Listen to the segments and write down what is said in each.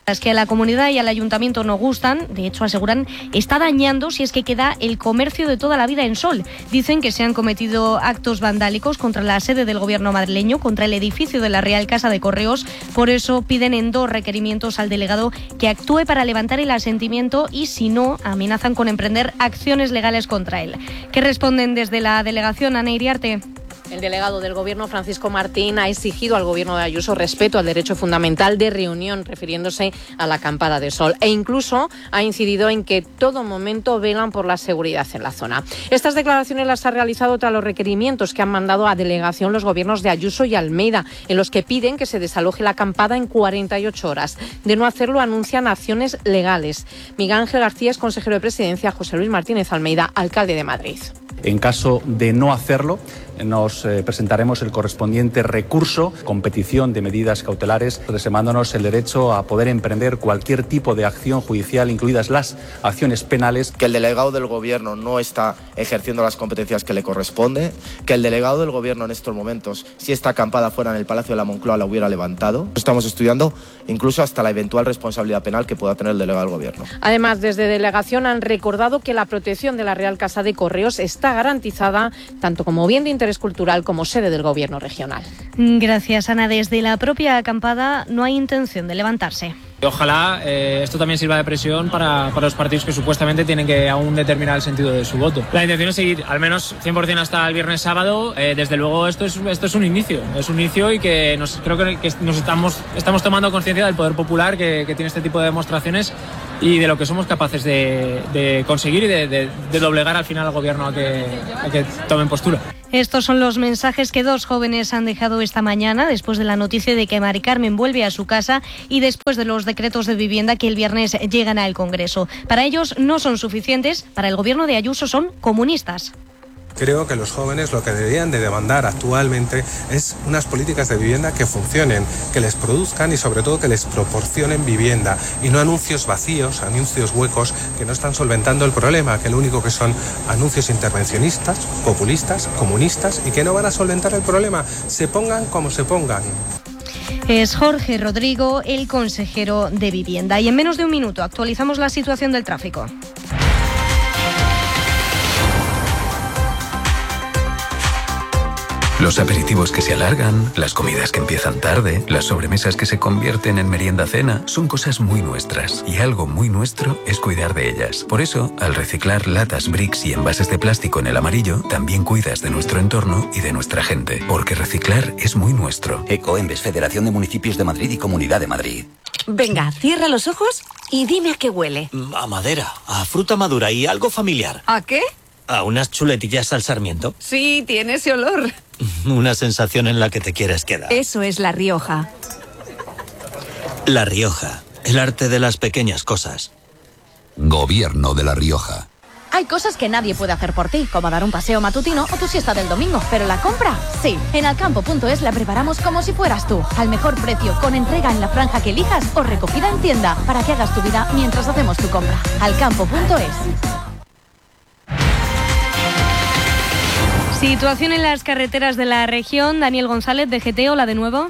Las que a la comunidad y al ayuntamiento no gustan, de hecho aseguran, está dañando si es que queda el comercio de toda la vida en Sol. Dicen que se han cometido actos vandálicos contra la sede del gobierno madrileño, contra el edificio de la Real Casa de Correos. Por eso piden en 2 requerimientos al delegado que actúe para levantar el asentimiento y, si no, amenazan con emprender acciones legales contra él. ¿Qué responden desde la delegación, Ana Iriarte? El delegado del Gobierno, Francisco Martín, ha exigido al Gobierno de Ayuso respeto al derecho fundamental de reunión, refiriéndose a la acampada de Sol, e incluso ha incidido en que todo momento velan por la seguridad en la zona. Estas declaraciones las ha realizado tras los requerimientos que han mandado a delegación los gobiernos de Ayuso y Almeida, en los que piden que se desaloje la acampada en 48 horas. De no hacerlo, anuncian acciones legales. Miguel Ángel García es consejero de Presidencia, José Luis Martínez Almeida, alcalde de Madrid. En caso de no hacerlo, nos presentaremos el correspondiente recurso con petición de medidas cautelares, reservándonos el derecho a poder emprender cualquier tipo de acción judicial, incluidas las acciones penales. Que el delegado del Gobierno no está ejerciendo las competencias que le corresponde, que el delegado del Gobierno en estos momentos, si esta acampada fuera en el Palacio de la Moncloa, la hubiera levantado. Estamos estudiando incluso hasta la eventual responsabilidad penal que pueda tener el delegado del Gobierno. Además, desde delegación han recordado que la protección de la Real Casa de Correos está garantizada tanto como bien de interés cultural como sede del Gobierno regional. Gracias, Ana. Desde la propia acampada no hay intención de levantarse. Ojalá esto también sirva de presión para los partidos que supuestamente tienen que aún determinar el sentido de su voto. La intención es seguir al menos 100% hasta el viernes sábado. Desde luego esto es un inicio. Es un inicio y que creo que nos estamos tomando conciencia del poder popular que tiene este tipo de demostraciones y de lo que somos capaces de conseguir y de doblegar al final al gobierno a que tomen postura. Estos son los mensajes que 2 jóvenes han dejado esta mañana después de la noticia de que Mari Carmen vuelve a su casa y después de los decretos de vivienda que el viernes llegan al Congreso. Para ellos no son suficientes, para el gobierno de Ayuso son comunistas. Creo que los jóvenes lo que deberían de demandar actualmente es unas políticas de vivienda que funcionen, que les produzcan y sobre todo que les proporcionen vivienda y no anuncios vacíos, anuncios huecos que no están solventando el problema, que lo único que son anuncios intervencionistas, populistas, comunistas y que no van a solventar el problema, se pongan como se pongan. Es Jorge Rodrigo, el consejero de Vivienda. Y en menos de un minuto actualizamos la situación del tráfico. Los aperitivos que se alargan, las comidas que empiezan tarde, las sobremesas que se convierten en merienda-cena, son cosas muy nuestras. Y algo muy nuestro es cuidar de ellas. Por eso, al reciclar latas, bricks y envases de plástico en el amarillo, también cuidas de nuestro entorno y de nuestra gente. Porque reciclar es muy nuestro. Ecoembes, Federación de Municipios de Madrid y Comunidad de Madrid. Venga, cierra los ojos y dime a qué huele. A madera, a fruta madura y algo familiar. ¿A qué? A unas chuletillas al sarmiento. Sí, tiene ese olor. Una sensación en la que te quieres quedar. Eso es La Rioja. La Rioja, el arte de las pequeñas cosas. Gobierno de La Rioja. Hay cosas que nadie puede hacer por ti, como dar un paseo matutino o tu siesta del domingo, pero la compra, sí. En alcampo.es la preparamos como si fueras tú, al mejor precio, con entrega en la franja que elijas o recogida en tienda, para que hagas tu vida mientras hacemos tu compra. Alcampo.es. Situación en las carreteras de la región. Daniel González, de GT, hola de nuevo.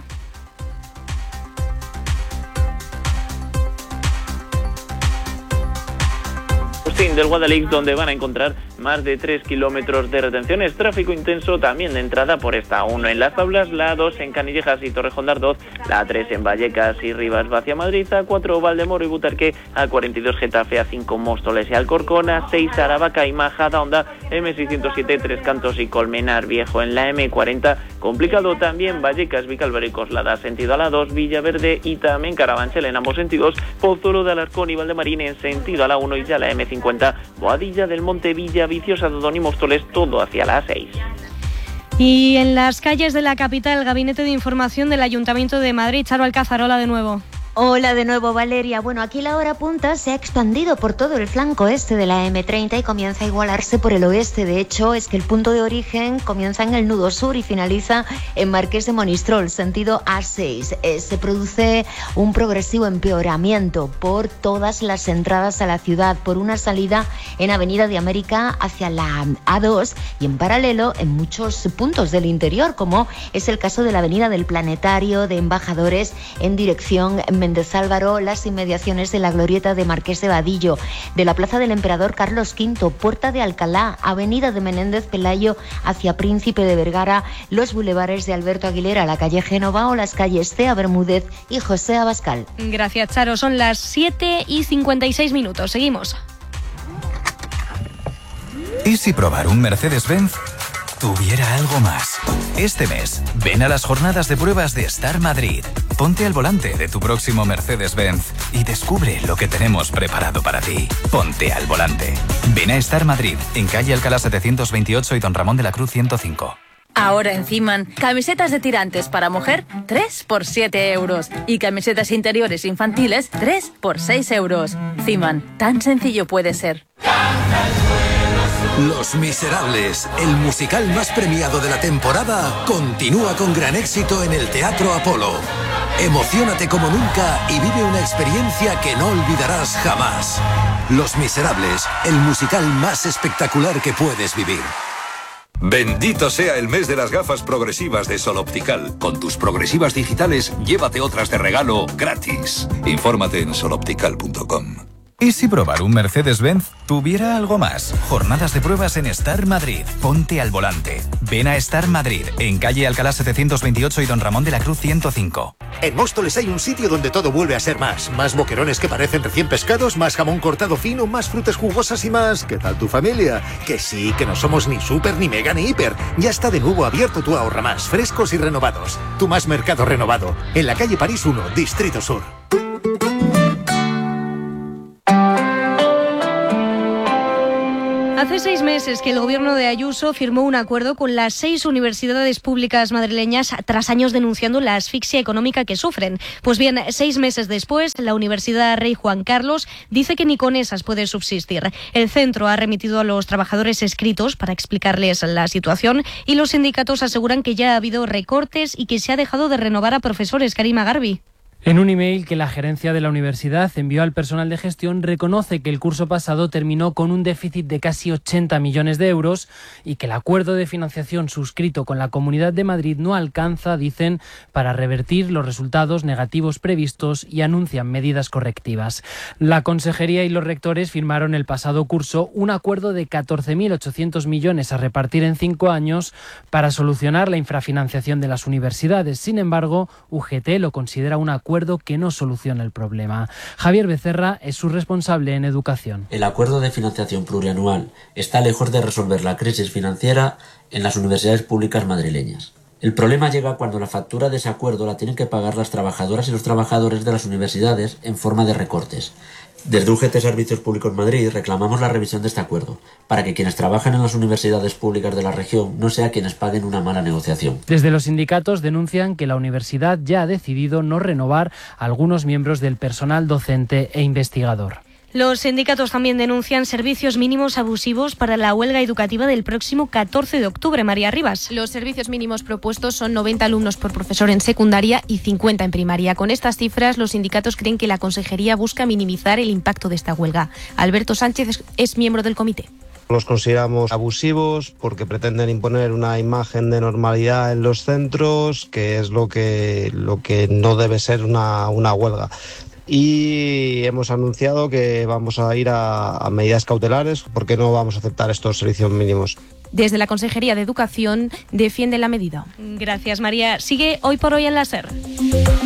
Del Guadalix, donde van a encontrar más de 3 kilómetros de retenciones, tráfico intenso también de entrada por esta 1 en Las Tablas, la 2 en Canillejas y Torrejón de Ardoz, la 3 en Vallecas y Rivas hacia Madrid, A4 Valdemoro y Butarque, A42 Getafe, A5 Móstoles y Alcorcón, A6 Aravaca y Majada Honda, M607 Tres Cantos y Colmenar Viejo en la M40, complicado también Vallecas, Vicálvaro y Coslada sentido a la 2, Villaverde y también Carabanchel en ambos sentidos, Pozuelo de Alarcón y Valdemarín en sentido a la 1 y ya la M50, Boadilla del Monte, Villa Viciosa, Dodón y Móstoles, todo hacia la 6. Y en las calles de la capital, el Gabinete de Información del Ayuntamiento de Madrid. Charo Alcázar, hola de nuevo. Hola de nuevo, Valeria. Bueno, aquí la hora punta se ha expandido por todo el flanco este de la M30 y comienza a igualarse por el oeste. De hecho, es que el punto de origen comienza en el nudo sur y finaliza en Marqués de Monistrol, sentido A6. Se produce un progresivo empeoramiento por todas las entradas a la ciudad, por una salida en Avenida de América hacia la A2 y en paralelo en muchos puntos del interior, como es el caso de la Avenida del Planetario, de Embajadores en dirección Méndez Álvaro, las inmediaciones de la glorieta de Marqués de Vadillo, de la Plaza del Emperador Carlos V, Puerta de Alcalá, Avenida de Menéndez Pelayo hacia Príncipe de Vergara, los bulevares de Alberto Aguilera, la calle Génova o las calles Cea Bermúdez y José Abascal. Gracias, Charo. Son las 7:56. Seguimos. ¿Y si probar un Mercedes-Benz tuviera algo más? Este mes, ven a las jornadas de pruebas de Star Madrid. Ponte al volante de tu próximo Mercedes-Benz y descubre lo que tenemos preparado para ti. Ponte al volante. Ven a Star Madrid, en calle Alcalá 728 y Don Ramón de la Cruz 105. Ahora en Ciman, camisetas de tirantes para mujer, 3 por 7 euros. Y camisetas interiores infantiles, 3 por 6 euros. Ciman, tan sencillo puede ser. Los Miserables, el musical más premiado de la temporada, continúa con gran éxito en el Teatro Apolo. Emociónate como nunca y vive una experiencia que no olvidarás jamás. Los Miserables, el musical más espectacular que puedes vivir. Bendito sea el mes de las gafas progresivas de Sol Optical. Con tus progresivas digitales, llévate otras de regalo gratis. Infórmate en soloptical.com. ¿Y si probar un Mercedes-Benz tuviera algo más? Jornadas de pruebas en Star Madrid. Ponte al volante. Ven a Star Madrid, en calle Alcalá 728 y Don Ramón de la Cruz 105. En Móstoles hay un sitio donde todo vuelve a ser más. Más boquerones que parecen recién pescados, más jamón cortado fino, más frutas jugosas y más... ¿Qué tal tu familia? Que sí, que no somos ni súper, ni mega, ni hiper. Ya está de nuevo abierto tu Ahorra Más, frescos y renovados. Tu Más Mercado renovado. En la calle París 1, Distrito Sur. Hace 6 meses que el gobierno de Ayuso firmó un acuerdo con las 6 universidades públicas madrileñas tras años denunciando la asfixia económica que sufren. Pues bien, 6 meses después, la Universidad Rey Juan Carlos dice que ni con esas puede subsistir. El centro ha remitido a los trabajadores escritos para explicarles la situación y los sindicatos aseguran que ya ha habido recortes y que se ha dejado de renovar a profesores. Karima Garbi. En un email que la gerencia de la universidad envió al personal de gestión, reconoce que el curso pasado terminó con un déficit de casi 80 millones de euros y que el acuerdo de financiación suscrito con la Comunidad de Madrid no alcanza, dicen, para revertir los resultados negativos previstos y anuncian medidas correctivas. La consejería y los rectores firmaron el pasado curso un acuerdo de 14.800 millones a repartir en 5 años para solucionar la infrafinanciación de las universidades. Sin embargo, UGT lo considera un acuerdo que no soluciona el problema. Javier Becerra es su responsable en educación. El acuerdo de financiación plurianual está lejos de resolver la crisis financiera en las universidades públicas madrileñas. El problema llega cuando la factura de ese acuerdo la tienen que pagar las trabajadoras y los trabajadores de las universidades en forma de recortes. Desde UGT Servicios Públicos Madrid reclamamos la revisión de este acuerdo, para que quienes trabajan en las universidades públicas de la región no sean quienes paguen una mala negociación. Desde los sindicatos denuncian que la universidad ya ha decidido no renovar a algunos miembros del personal docente e investigador. Los sindicatos también denuncian servicios mínimos abusivos para la huelga educativa del próximo 14 de octubre. María Rivas. Los servicios mínimos propuestos son 90 alumnos por profesor en secundaria y 50 en primaria. Con estas cifras, los sindicatos creen que la consejería busca minimizar el impacto de esta huelga. Alberto Sánchez es miembro del comité. Los consideramos abusivos porque pretenden imponer una imagen de normalidad en los centros, que es lo que no debe ser una huelga. Y hemos anunciado que vamos a ir a medidas cautelares porque no vamos a aceptar estos servicios mínimos. Desde la Consejería de Educación defiende la medida. Gracias, María. Sigue Hoy por Hoy en la SER.